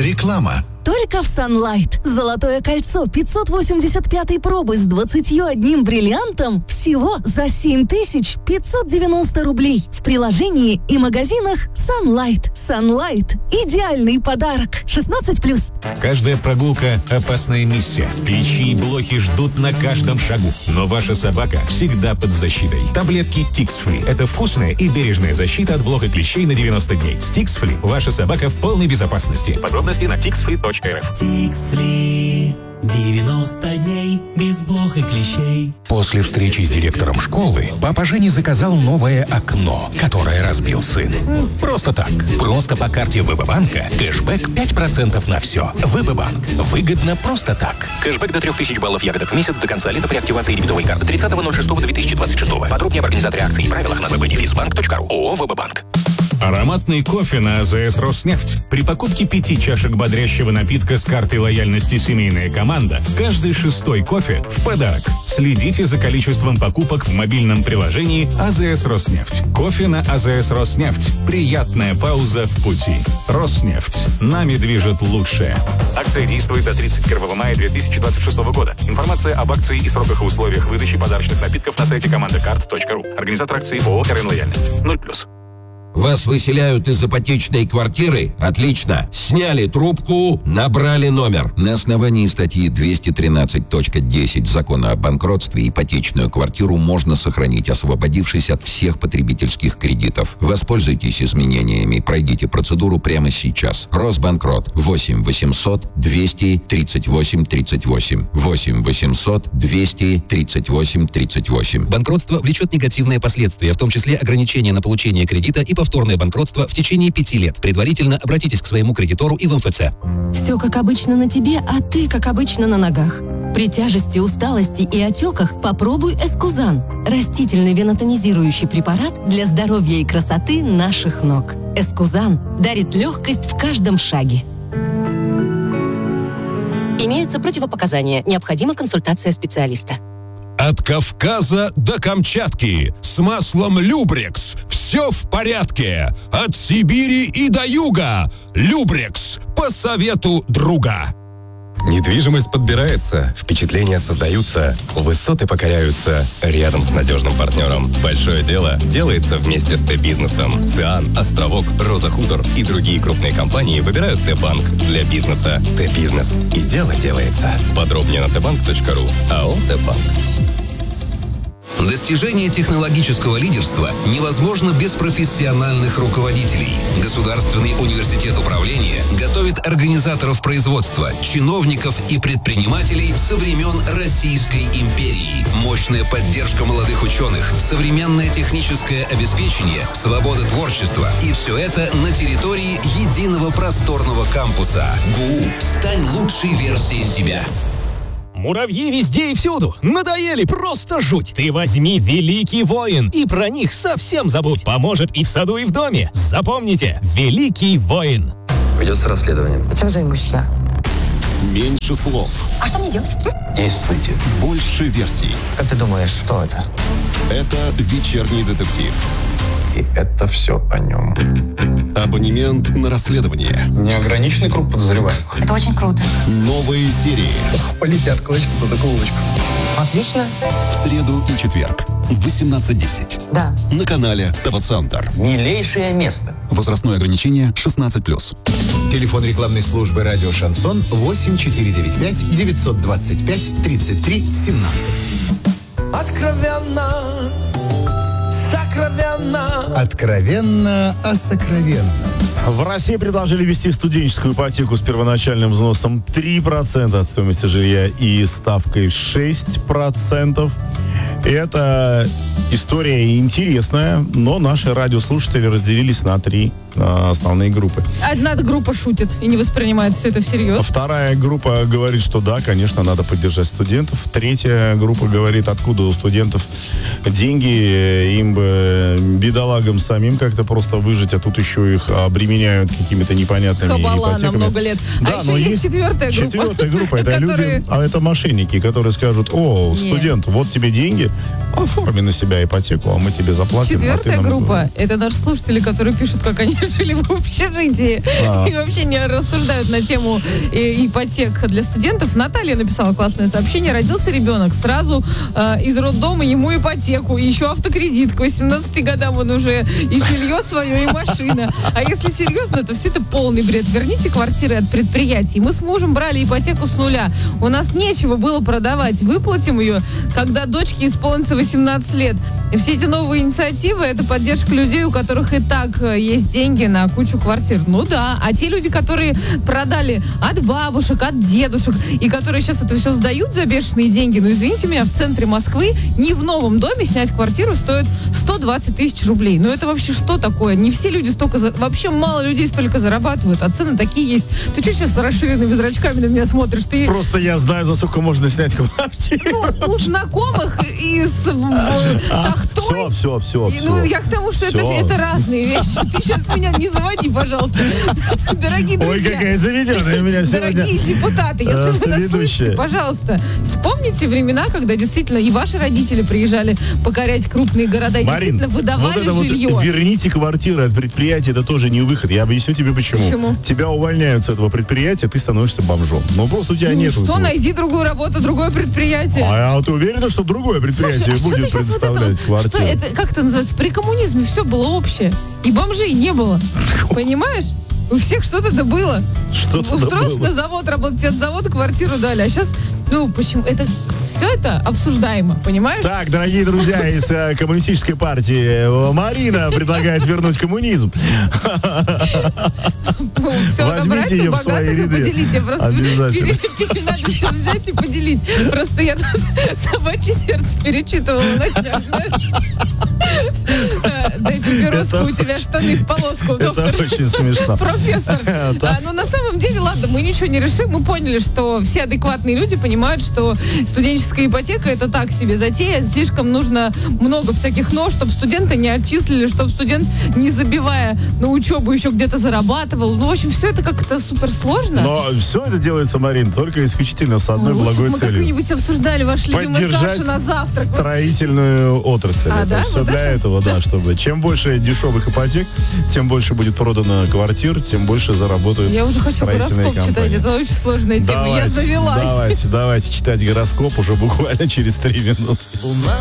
Реклама. Только в Sunlight. Золотое кольцо 585 пробы с 21 бриллиантом всего за 7590 рублей. В приложении и магазинах Sunlight. Sunlight – идеальный подарок. 16+. Каждая прогулка – опасная миссия. Клещи и блохи ждут на каждом шагу. Но ваша собака всегда под защитой. Таблетки Tix-Free – это вкусная и бережная защита от блох и клещей на 90 дней. С Tix-Free ваша собака в полной безопасности. Подробности на tixfree.rf. Tix-Free. 90 дней без блох и клещей. После встречи с директором школы папа Женя заказал новое окно, которое разбил сын. Просто так. Просто по карте ВБ-банка кэшбэк 5% на все. ВБ-банк. Выгодно просто так. Кэшбэк до 3000 баллов ягодок в месяц до конца лета при активации дебетовой карты 30.06.2026. Подробнее об организаторе акций и правилах на www.bank.ru. ООО «ВБ-банк». Ароматный кофе на АЗС «Роснефть». При покупке 5 чашек бодрящего напитка с картой лояльности «Семейная команда» каждый 6-й кофе в подарок. Следите за количеством покупок в мобильном приложении АЗС «Роснефть». Кофе на АЗС «Роснефть». Приятная пауза в пути. «Роснефть». Нами движет лучшее. Акция действует до 31 мая 2026 года. Информация об акции и сроках и условиях выдачи подарочных напитков на сайте командакарт.ру. Организатор акции ООО «РН Лояльность». 0+. Вас выселяют из ипотечной квартиры? Отлично. Сняли трубку, набрали номер. На основании статьи 213.10 Закона о банкротстве ипотечную квартиру можно сохранить, освободившись от всех потребительских кредитов. Воспользуйтесь изменениями. Пройдите процедуру прямо сейчас. Росбанкрот. 8 800 238 38. 8 800 238 38. Банкротство влечет негативные последствия, в том числе ограничение на получение кредита и повторное банкротство в течение 5 лет. Предварительно обратитесь к своему кредитору и в МФЦ. Все как обычно на тебе, а ты как обычно на ногах. При тяжести, усталости и отеках попробуй Эскузан. Растительный венотонизирующий препарат для здоровья и красоты наших ног. Эскузан дарит легкость в каждом шаге. Имеются противопоказания. Необходима консультация специалиста. От Кавказа до Камчатки с маслом Любрекс все в порядке. От Сибири и до юга Любрекс по совету друга. Недвижимость подбирается, впечатления создаются, высоты покоряются рядом с надежным партнером. Большое дело делается вместе с Т-бизнесом. ЦИАН, Островок, Роза Хутор и другие крупные компании выбирают Т-банк для бизнеса. Т-бизнес. И дело делается. Подробнее на tbank.ru. АО «Т-банк». Достижение технологического лидерства невозможно без профессиональных руководителей. Государственный университет управления готовит организаторов производства, чиновников и предпринимателей со времен Российской империи. Мощная поддержка молодых ученых, современное техническое обеспечение, свобода творчества. И все это на территории единого просторного кампуса. ГУ. Стань лучшей версией себя. Муравьи везде и всюду. Надоели, просто жуть. Ты возьми «Великий воин» и про них совсем забудь. Поможет и в саду, и в доме. Запомните, «Великий воин». Ведется расследование. Чем займусь я? Меньше слов. А что мне делать? Действуйте. Больше версий. Как ты думаешь, что это? Это «Вечерний детектив». И это все о нем. Абонемент на расследование. Неограниченный круг подозреваемых. Это очень круто. Новые серии. Полетят клочки по заколочку. Отлично. В среду и четверг в 18:10. Да. На канале ТВ-центр. Милейшее место. Возрастное ограничение 16+. Телефон рекламной службы «Радио Шансон» 8495 925 33 17. Откровенно, сокровенно. Откровенно о сокровенном. В России предложили ввести студенческую ипотеку с первоначальным взносом 3% от стоимости жилья и ставкой 6%. Это история интересная, но наши радиослушатели разделились на 3 основные группы. Одна группа шутит и не воспринимает все это всерьез. Вторая группа говорит, что да, конечно, надо поддержать студентов. Третья группа говорит, откуда у студентов деньги, им бы, бедолагам самим как-то просто выжить, а тут еще их обременяют какими-то непонятными Хабала ипотеками. на много лет. Да, а еще есть четвертая группа. Четвертая группа, это люди, это мошенники, которые скажут, студент, вот тебе деньги, оформи на себя ипотеку, а мы тебе заплатим. Четвертая группа, это наши слушатели, которые пишут, как они жили в общежитии и вообще не рассуждают на тему ипотек для студентов. Наталья написала классное сообщение. Родился ребенок, сразу из роддома ему ипотеку, и еще автокредит. К 18 годам он уже и жилье свое, и машина. А если серьезно, то все это полный бред. Верните квартиры от предприятий. Мы с мужем брали ипотеку с нуля. У нас нечего было продавать. Выплатим ее, когда дочке исполнится 18 лет. И все эти новые инициативы — это поддержка людей, у которых и так есть деньги на кучу квартир. Ну да. А те люди, которые продали от бабушек, от дедушек, и которые сейчас это все сдают за бешеные деньги, ну извините меня, в центре Москвы не в новом доме снять квартиру стоит 120 тысяч рублей. Ну это вообще что такое? Не все люди столько... Вообще мало людей столько зарабатывают, а цены такие есть. Ты что сейчас с расширенными зрачками на меня смотришь? Ты... Просто я знаю, за сколько можно снять квартиру. Ну, у знакомых и с тахтой. Все. Ну, я к тому, что это разные вещи. Ты сейчас меня не заводи, пожалуйста. Дорогие друзья. Ой, какая заведенная у меня сегодня. Дорогие депутаты, если вы нас слышите, пожалуйста, вспомните времена, когда действительно и ваши родители приезжали покорять крупные города и Марин, действительно выдавали вот жилье. Вот верните квартиры от предприятия, это тоже не выход. Я объясню тебе почему. Почему? Тебя увольняют с этого предприятия, ты становишься бомжом. Но просто у тебя нет. Что, найди другую работу, другое предприятие. А ты уверена, что другое предприятие будет предоставлять квартиру? Что это, как это называется? При коммунизме все было общее. И бомжей не было. Понимаешь? У всех что-то было. Устроился на завод, работать от завода, квартиру дали. А сейчас, почему? Все это обсуждаемо, понимаешь? Так, дорогие друзья из коммунистической партии, Марина предлагает вернуть коммунизм. Возьмите ее в свои ряды. Поделите. Обязательно. Надо все взять и поделить. Просто я тут собачье сердце перечитывала на днях, знаешь? Дай папироску, у тебя штаны в полоску, доктор. Это очень смешно. Профессор. Но на самом деле, ладно, мы ничего не решим. Мы поняли, что все адекватные люди понимают, что студенческая ипотека — это так себе затея. Слишком нужно много всяких чтобы студента не отчислили, чтобы студент, не забивая на учебу, еще где-то зарабатывал. В общем, все это как-то суперсложно. Но все это делается, Марин, только исключительно с одной благой мы целью. Мы как-нибудь обсуждали ваши любимые каши на завтрак. Строительную отрасль. Да? Все для этого, чтобы чем больше дешевых ипотек, тем больше будет продано квартир, тем больше заработают строительные компании. Я уже хочу гороскоп читать, это очень сложная тема. Я завелась. Давайте читать гороскоп уже буквально через 3 минуты.